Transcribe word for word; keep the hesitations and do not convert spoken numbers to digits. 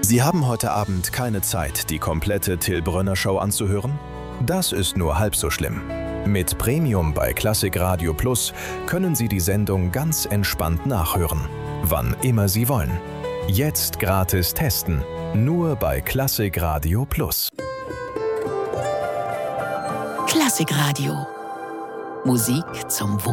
Sie haben heute Abend keine Zeit, die komplette Till Brönner Show anzuhören? Das ist nur halb so schlimm. Mit Premium bei Klassik Radio Plus können Sie die Sendung ganz entspannt nachhören, wann immer Sie wollen. Jetzt gratis testen, nur bei Klassik Radio Plus. Klassik Radio. Musik zum Wohl.